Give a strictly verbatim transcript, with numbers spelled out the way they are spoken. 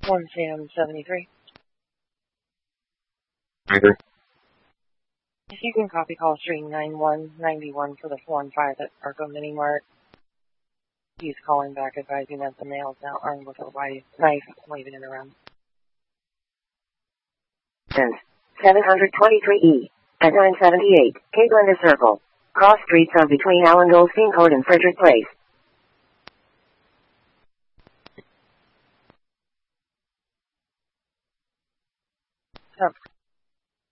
one Sam seventy-three. Anchor. If you can copy call stream nine one nine one for the four and five at Arco Mini Mart. He's calling back advising that the male is now armed with a white knife, waving it around. Since seven twenty-three E at nine seventy-eight, Cape Linda Circle. Cross streets are between Alan Goldstein Court and Frederick Place. Stop.